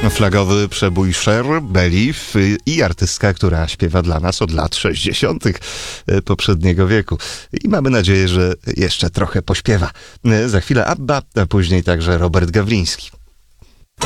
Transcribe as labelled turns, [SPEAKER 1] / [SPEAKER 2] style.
[SPEAKER 1] Flagowy przebój Cher, Believe i artystka, która śpiewa dla nas od lat 60. poprzedniego wieku. I mamy nadzieję, że jeszcze trochę pośpiewa. Za chwilę Abba, a później także Robert Gawliński.